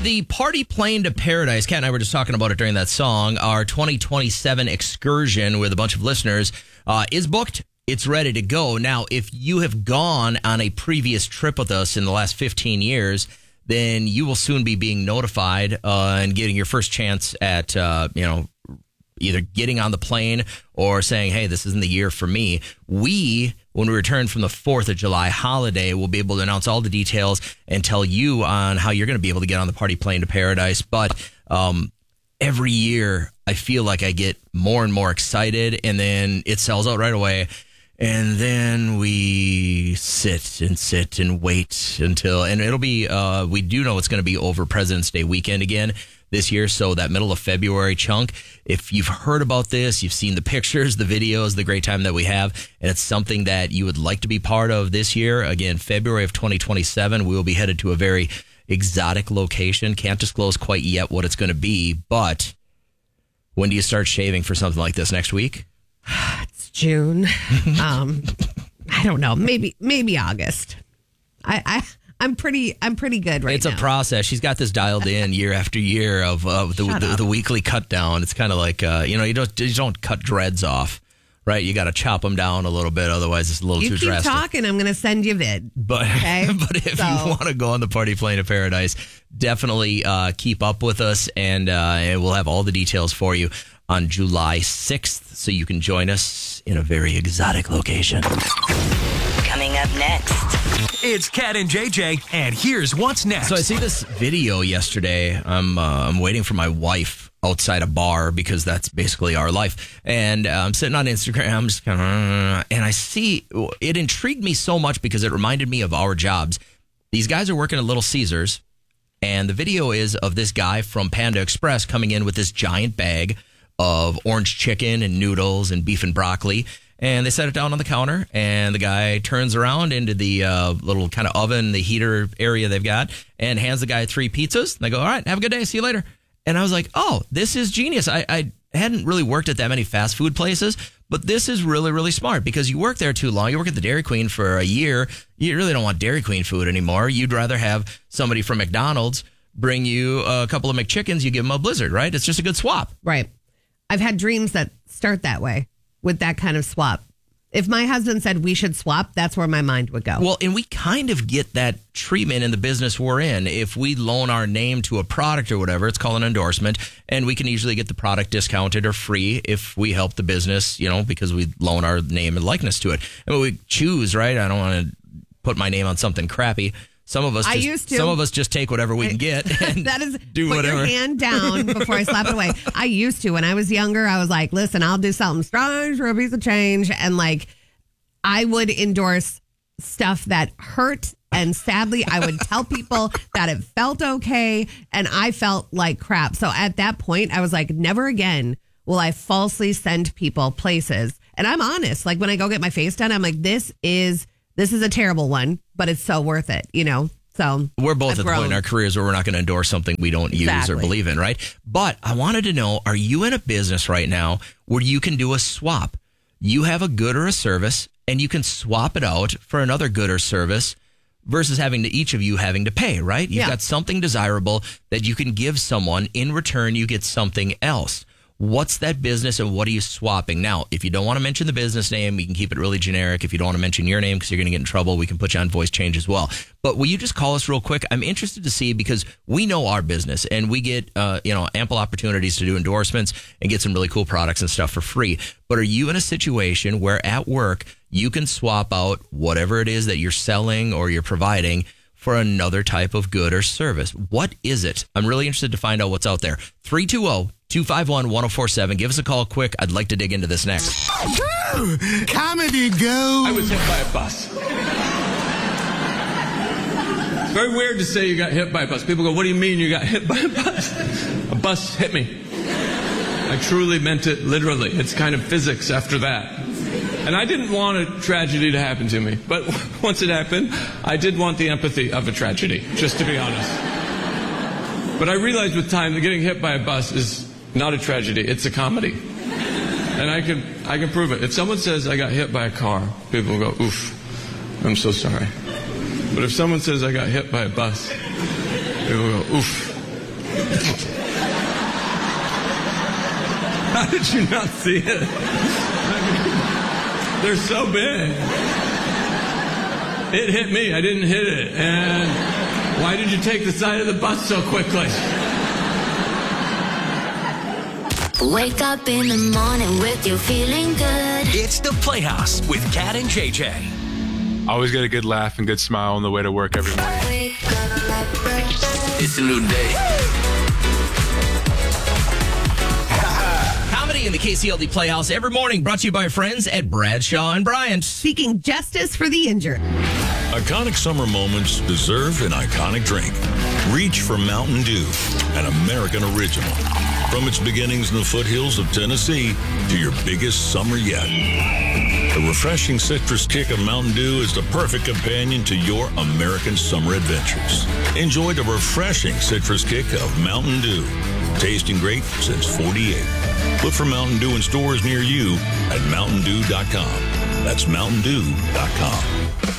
the Party Plane to Paradise, Kat and I were just talking about it during that song, our 2027 excursion with a bunch of listeners is booked. It's ready to go. Now, if you have gone on a previous trip with us in the last 15 years, then you will soon be being notified and getting your first chance at, either getting on the plane or saying, hey, this isn't the year for me. When we return from the 4th of July holiday, we'll be able to announce all the details and tell you on how you're going to be able to get on the Party Plane to Paradise. But every year, I feel like I get more and more excited, and then it sells out right away. And then we sit and wait until, and it'll be, we do know it's going to be over President's Day weekend again this year. So that middle of February chunk, if you've heard about this, you've seen the pictures, the videos, the great time that we have, and it's something that you would like to be part of this year. Again, February of 2027, we will be headed to a very exotic location. Can't disclose quite yet what it's going to be, but when do you start shaving for something like this? Next week? It's June. I don't know. Maybe August. I'm pretty good right now. It's a process. She's got this dialed in year after year of the weekly cut down. It's kind of like you don't cut dreads off, right? You got to chop them down a little bit, otherwise it's a little too drastic. You keep talking, I'm going to send you vid. But if you want to go on the Party Plane to Paradise, definitely keep up with us, and we'll have all the details for you on July 6th, so you can join us in a very exotic location. Coming up next, it's Kat and JJ, and here's what's next. So I see this video yesterday. I'm waiting for my wife outside a bar because that's basically our life. And I'm sitting on Instagram. I'm just kind of, and I see it intrigued me so much because it reminded me of our jobs. These guys are working at Little Caesars, and the video is of this guy from Panda Express coming in with this giant bag of orange chicken and noodles and beef and broccoli. And they set it down on the counter, and the guy turns around into the little kind of oven, the heater area they've got, and hands the guy 3 pizzas. And they go, all right, have a good day. See you later. And I was like, oh, this is genius. I hadn't really worked at that many fast food places, but this is really, really smart because you work there too long. You work at the Dairy Queen for a year. You really don't want Dairy Queen food anymore. You'd rather have somebody from McDonald's bring you a couple of McChickens. You give them a Blizzard, right? It's just a good swap. Right. I've had dreams that start that way with that kind of swap. If my husband said we should swap, that's where my mind would go. Well, and we kind of get that treatment in the business we're in. If we loan our name to a product or whatever, it's called an endorsement, and we can usually get the product discounted or free if we help the business, because we loan our name and likeness to it. And we choose, right? I don't want to put my name on something crappy. Some of us just take whatever we can get and that is, do put whatever. Your hand down before I slap it away. I used to. When I was younger, I was like, listen, I'll do something strange for a piece of change. And I would endorse stuff that hurt. And sadly, I would tell people that it felt okay. And I felt like crap. So at that point, I was like, never again will I falsely send people places. And I'm honest. Like when I go get my face done, I'm like, this is a terrible one, but it's so worth it, So we're both at the point in our careers where we're not going to endorse something we don't use or believe in, right? But I wanted to know, are you in a business right now where you can do a swap? You have a good or a service, and you can swap it out for another good or service versus each of you having to pay, right? You've got something desirable that you can give someone. In return, you get something else. What's that business and what are you swapping? Now, if you don't want to mention the business name, we can keep it really generic. If you don't want to mention your name because you're going to get in trouble, we can put you on voice change as well. But will you just call us real quick? I'm interested to see because we know our business and we get ample opportunities to do endorsements and get some really cool products and stuff for free. But are you in a situation where at work you can swap out whatever it is that you're selling or you're providing for another type of good or service? What is it? I'm really interested to find out what's out there. 320-251-1047. Give us a call quick. I'd like to dig into this next. Woo! Comedy go! I was hit by a bus. It's very weird to say you got hit by a bus. People go, what do you mean you got hit by a bus? A bus hit me. I truly meant it literally. It's kind of physics after that. And I didn't want a tragedy to happen to me. But once it happened, I did want the empathy of a tragedy, just to be honest. But I realized with time that getting hit by a bus is not a tragedy. It's a comedy. And I can prove it. If someone says I got hit by a car, people will go, oof, I'm so sorry. But if someone says I got hit by a bus, people will go, oof, How did you not see it? I mean, they're so big. It hit me. I didn't hit it. And why did you take the side of the bus so quickly? Wake up in the morning with you feeling good. It's the Playhouse with Cat and JJ. Always get a good laugh and good smile on the way to work every morning. Wake up, It's a new day. Comedy in the KCLD Playhouse every morning, brought to you by our friends at Bradshaw and Bryant. Seeking justice for the injured. Iconic summer moments deserve an iconic drink. Reach for Mountain Dew, an American original. From its beginnings in the foothills of Tennessee to your biggest summer yet. The refreshing citrus kick of Mountain Dew is the perfect companion to your American summer adventures. Enjoy the refreshing citrus kick of Mountain Dew. Tasting great since 48. Look for Mountain Dew in stores near you at MountainDew.com. That's MountainDew.com.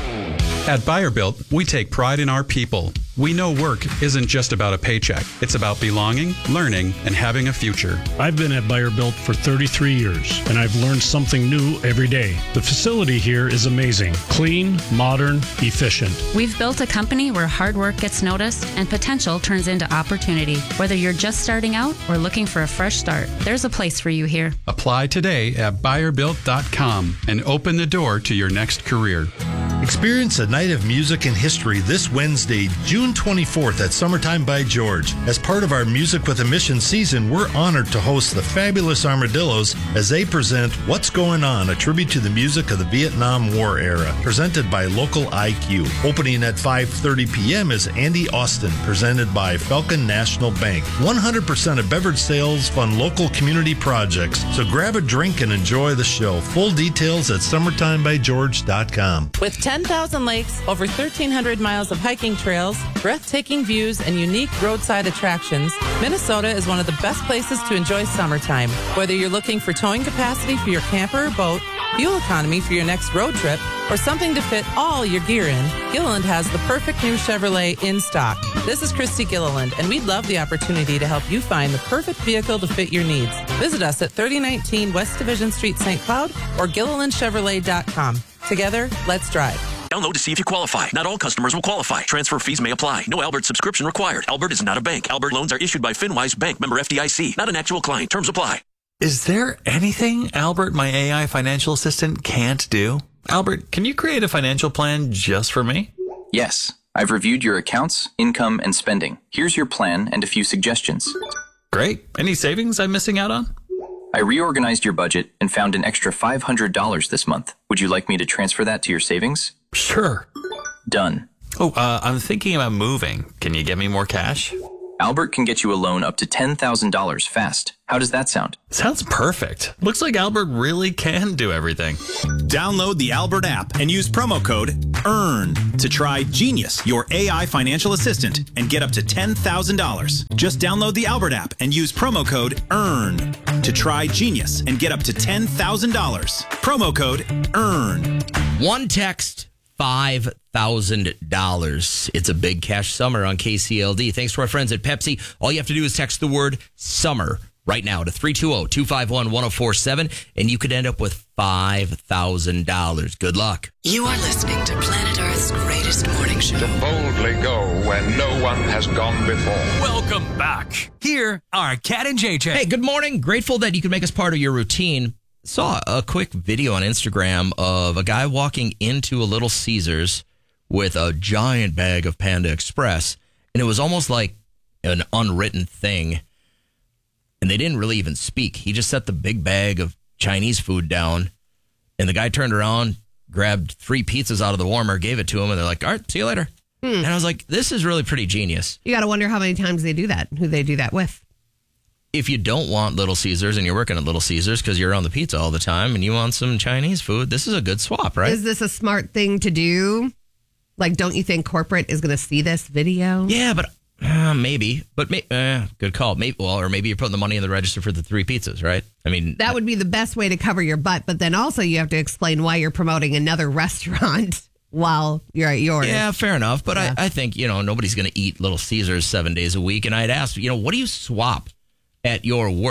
At Buyer Built, we take pride in our people. We know work isn't just about a paycheck. It's about belonging, learning, and having a future. I've been at Buyer Built for 33 years, and I've learned something new every day. The facility here is amazing. Clean, modern, efficient. We've built a company where hard work gets noticed and potential turns into opportunity. Whether you're just starting out or looking for a fresh start, there's a place for you here. Apply today at BuyerBuilt.com and open the door to your next career. Experience a night of music and history this Wednesday, June 24th at Summertime by George. As part of our Music with a Mission season, we're honored to host the Fabulous Armadillos as they present What's Going On, a tribute to the music of the Vietnam War era, presented by Local IQ. Opening at 5:30 p.m. is Andy Austin, presented by Falcon National Bank. 100% of beverage sales fund local community projects, so grab a drink and enjoy the show. Full details at summertimebygeorge.com. With 10,000 lakes, over 1,300 miles of hiking trails, breathtaking views, and unique roadside attractions, Minnesota is one of the best places to enjoy summertime. Whether you're looking for towing capacity for your camper or boat, fuel economy for your next road trip, or something to fit all your gear in, Gilliland has the perfect new Chevrolet in stock. This is Christy Gilliland, and we'd love the opportunity to help you find the perfect vehicle to fit your needs. Visit us at 3019 West Division Street, St. Cloud, or GillilandChevrolet.com. Together, let's drive. Download to see if you qualify. Not all customers will qualify. Transfer fees may apply. No Albert subscription required. Albert is not a bank. Albert loans are issued by FinWise Bank, member FDIC. Not an actual client. Terms apply. Is there anything Albert, my AI financial assistant, can't do? Albert, can you create a financial plan just for me? Yes. I've reviewed your accounts, income, and spending. Here's your plan and a few suggestions. Great. Any savings I'm missing out on? I reorganized your budget and found an extra $500 this month. Would you like me to transfer that to your savings? Sure. Done. Oh, I'm thinking about moving. Can you get me more cash? Albert can get you a loan up to $10,000 fast. How does that sound? Sounds perfect. Looks like Albert really can do everything. Download the Albert app and use promo code EARN to try Genius, your AI financial assistant, and get up to $10,000. Just download the Albert app and use promo code EARN to try Genius and get up to $10,000. Promo code EARN. One text, $5,000. It's a big cash summer on KCLD. Thanks to our friends at Pepsi. All you have to do is text the word summer right now to 320-251-1047, and you could end up with $5,000. Good luck. You are listening to Planet Earth's greatest morning show. To boldly go where no one has gone before. Welcome back. Here are Cat and JJ. Hey, good morning. Grateful that you can make us part of your routine. Saw a quick video on Instagram of a guy walking into a Little Caesars with a giant bag of Panda Express, and it was almost like an unwritten thing. And they didn't really even speak. He just set the big bag of Chinese food down, and the guy turned around, grabbed 3 pizzas out of the warmer, gave it to him, and they're like, all right, see you later. And I was like, this is really pretty genius. You got to wonder how many times they do that, who they do that with. If you don't want Little Caesars and you're working at Little Caesars because you're on the pizza all the time and you want some Chinese food, this is a good swap, right? Is this a smart thing to do? Like, don't you think corporate is going to see this video? Yeah, but maybe. But good call. Maybe, or maybe you're putting the money in the register for the 3 pizzas, right? I mean, that would be the best way to cover your butt. But then also you have to explain why you're promoting another restaurant while you're at yours. Yeah, fair enough. But yeah. I think, nobody's going to eat Little Caesars 7 days a week. And I'd ask, what do you swap at your work?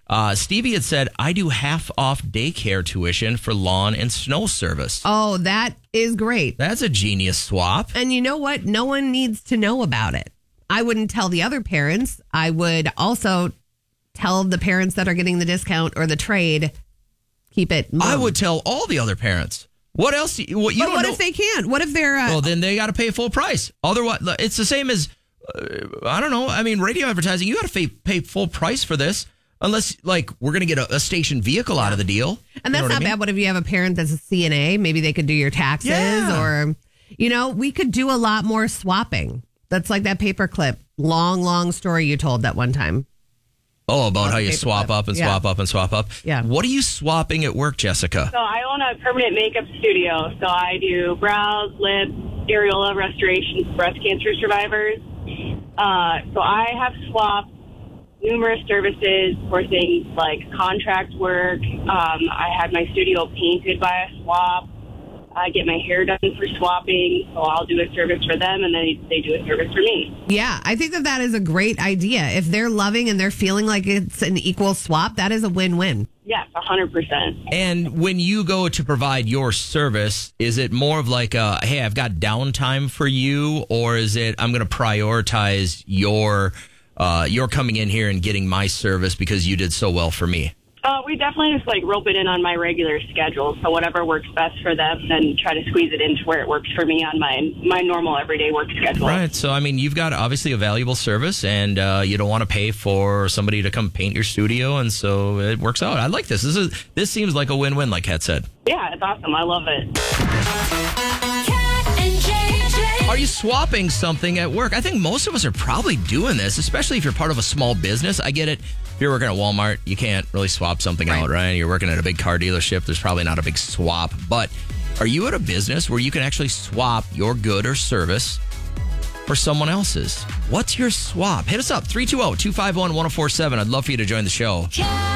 Stevie had said, I do half off daycare tuition for lawn and snow service. Oh, that is great. That's a genius swap. And you know what? No one needs to know about it. I wouldn't tell the other parents. I would also tell the parents that are getting the discount or the trade, keep it moved. I would tell all the other parents. What else? What if they can't? What if they're... well, then they got to pay full price. Otherwise, it's the same as, I don't know. I mean, radio advertising, you got to pay full price for this. Unless, like, we're going to get a station vehicle out of the deal. And that's not bad. What if you have a parent that's a CNA? Maybe they could do your taxes or, we could do a lot more swapping. That's like that paperclip. Long story you told that one time. Oh, about how you swap up and swap up and swap up. Yeah. What are you swapping at work, Jessica? So I own a permanent makeup studio. So I do brows, lips, areola restorations for breast cancer survivors. So I have swapped numerous services for things like contract work. I had my studio painted by a swap. I get my hair done for swapping, so I'll do a service for them, and then they do a service for me. Yeah, I think that is a great idea. If they're loving and they're feeling like it's an equal swap, that is a win-win. Yes, 100%. And when you go to provide your service, is it more of like, hey, I've got downtime for you, or is it I'm going to prioritize your coming in here and getting my service because you did so well for me? We definitely just rope it in on my regular schedule. So whatever works best for them, then try to squeeze it into where it works for me on my normal everyday work schedule. Right. So, I mean, you've got obviously a valuable service, and you don't want to pay for somebody to come paint your studio, and so it works out. I like this. This seems like a win-win, like Kat said. Yeah, it's awesome. I love it. Are you swapping something at work? I think most of us are probably doing this, especially if you're part of a small business. I get it. If you're working at Walmart, you can't really swap something out, right? You're working at a big car dealership, there's probably not a big swap. But are you at a business where you can actually swap your good or service for someone else's? What's your swap? Hit us up, 320-251-1047. I'd love for you to join the show.